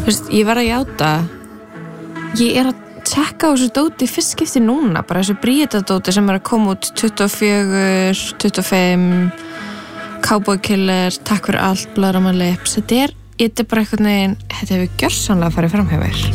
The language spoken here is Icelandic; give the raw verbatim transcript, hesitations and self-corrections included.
veist, ég var að játa ég er að tjekka á þessu dóti fyrst skipti núna, bara þessu Bríeta-dóti sem er að koma út tuttugu og fjögur, tuttugu og fimm Cowboy Killer, Takk fyrir allt, Blood on my lips þetta er, þetta er bara eitthvað neginn, þetta hefur gjörsamlega farið fram hjá mér